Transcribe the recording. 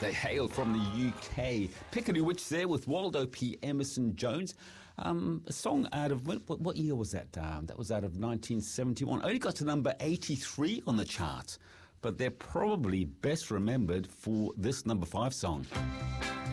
They hail from the UK. Piccadilly Witch there with Waldo P. Emerson Jones. A song out of, what year was that? That was out of 1971. Only got to number 83 on the chart. But they're probably best remembered for this number 5 song.